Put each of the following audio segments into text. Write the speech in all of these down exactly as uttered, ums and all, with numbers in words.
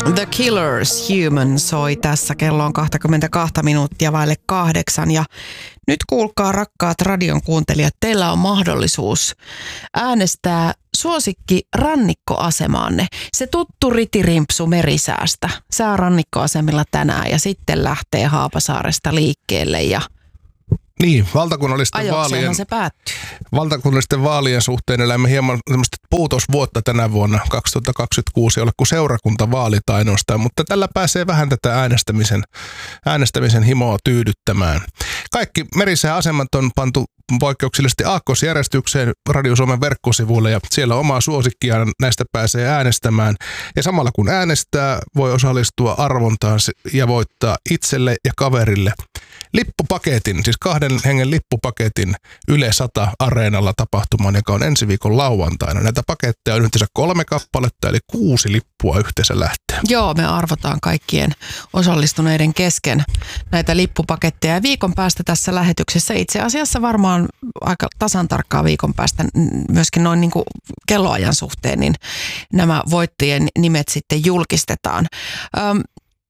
The Killers Human soi tässä. Kello on kaksikymmentäkaksi minuuttia vaille kahdeksan. Ja nyt kuulkaa, rakkaat radion kuuntelijat, teillä on mahdollisuus äänestää suosikki rannikkoasemaanne. Se tuttu ritirimpsu Merisäästä. Sää rannikkoasemilla tänään ja sitten lähtee Haapasaaresta liikkeelle ja niin, valtakunnallisten vaalien, se päättyy. valtakunnallisten vaalien suhteen elämme hieman semmoista puutosvuotta tänä vuonna kaksituhattakaksikymmentäkuusi, ei ole kuin seurakuntavaalit ainoastaan, mutta tällä pääsee vähän tätä äänestämisen, äänestämisen himoa tyydyttämään. Kaikki Merisään asemat on pantu poikkeuksellisesti aakkosjärjestykseen Radio Suomen verkkosivuille ja siellä omaa suosikkiaan näistä pääsee äänestämään. Ja samalla kun äänestää, voi osallistua arvontaan ja voittaa itselle ja kaverille lippupaketin, siis kahden hengen lippupaketin Yle sata Areenalla tapahtumaan, joka on ensi viikon lauantaina. Näitä paketteja on yhteensä kolme kappaletta, eli kuusi lippua yhteensä lähtee. Joo, me arvotaan kaikkien osallistuneiden kesken näitä lippupaketteja. Ja viikon päästä tässä lähetyksessä, itse asiassa varmaan aika tasan tarkkaa viikon päästä myöskin noin niin kuin kelloajan suhteen, niin nämä voittajien nimet sitten julkistetaan. Öm,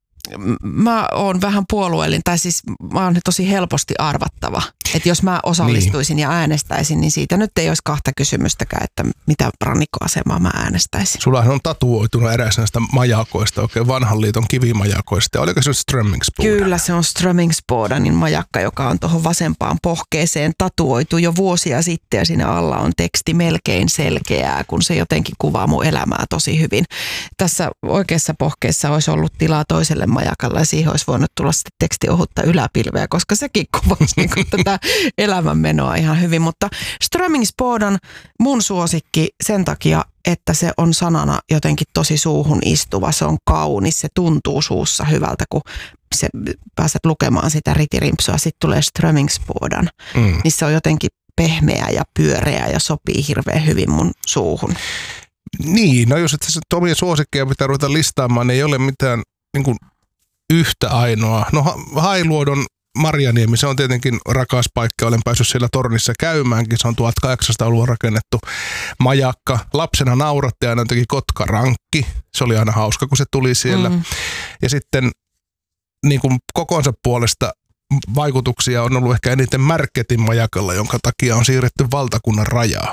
Mä oon vähän puolueellinen, tai siis mä oon tosi helposti arvattava. Että jos mä osallistuisin niin ja äänestäisin, niin siitä nyt ei olisi kahta kysymystäkään, että mitä rannikkoasemaa mä äänestäisin. Sullahan on tatuoitunut eräs näistä majakoista, oikein vanhan liiton kivimajakoista. Oliko se Strömmingsboda? Kyllä, se on Strömmingsbodanin majakka, joka on tuohon vasempaan pohkeeseen tatuoitu jo vuosia sitten. Ja siinä alla on teksti melkein selkeää, kun se jotenkin kuvaa mun elämää tosi hyvin. Tässä oikeassa pohkeessa olisi ollut tilaa toiselle majakalla ja siihen olisi voinut tulla sitten teksti ohutta yläpilveä, koska sekin kuvasi niin kuin tätä elämänmenoa ihan hyvin. Mutta Strömmingsbodan mun suosikki sen takia, että se on sanana jotenkin tosi suuhun istuva. Se on kaunis, se tuntuu suussa hyvältä, kun se pääset lukemaan sitä ritirimpsua. Sitten tulee Strömmingsbodan, mm. niin se on jotenkin pehmeä ja pyöreä ja sopii hirveän hyvin mun suuhun. Niin, no jos et tässä omia suosikkeja pitää ruveta listaamaan, niin ei ole mitään niin kuin yhtä ainoa. No Hailuodon Marjaniemi, se on tietenkin rakas paikka. Olen päässyt siellä tornissa käymäänkin. Se on tuhatkahdeksansataaluvulla rakennettu majakka. Lapsena nauratti aina jotenkin Kotka-rankki. Se oli aina hauska, kun se tuli siellä. Mm. Ja sitten niin kuin kokonsa puolesta vaikutuksia on ollut ehkä eniten Märketin majakalla, jonka takia on siirretty valtakunnan rajaa.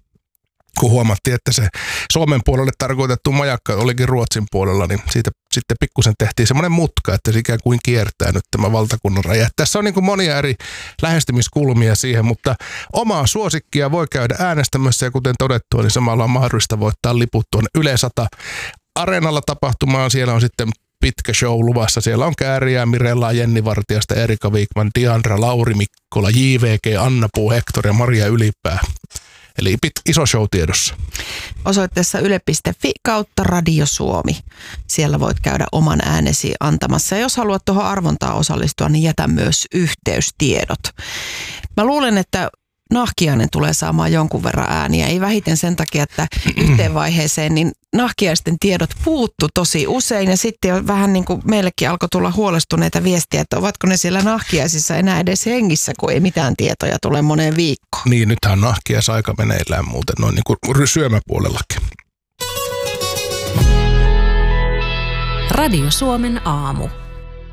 Kun huomattiin, että se Suomen puolelle tarkoitettu majakka olikin Ruotsin puolella, niin siitä sitten pikkusen tehtiin semmoinen mutka, että se ikään kuin kiertää nyt tämä valtakunnan raja. Tässä on niin kuin monia eri lähestymiskulmia siihen, mutta omaa suosikkia voi käydä äänestämässä ja kuten todettua, niin samalla on mahdollista voittaa liput tuonne Yle sata Areenalla tapahtumaan. Siellä on sitten pitkä show luvassa. Siellä on Kääriä, Mirellaa, Jenni Vartiasta, Erika Viikman, Diandra, Lauri Mikkola, J V G, Anna Puu, Hector ja Maria Ylipää. Eli pit, iso show tiedossa. Osoitteessa yle piste fi kautta Radio Suomi. Siellä voit käydä oman äänesi antamassa. Ja jos haluat tuohon arvontaan osallistua, niin jätä myös yhteystiedot. Mä luulen, että Nahkiainen tulee saamaan jonkun verran ääniä. Ei vähiten sen takia, että yhteen vaiheeseen niin nahkiaisten tiedot puuttu tosi usein. Ja sitten jo vähän niin kuin meillekin alkoi tulla huolestuneita viestiä, että ovatko ne siellä nahkiaisissa enää edes hengissä, kun ei mitään tietoja tule moneen viikkoon. Niin, nythän nahkiaisaika meneillään muuten noin niin kuin syömäpuolellakin. Radio Suomen aamu.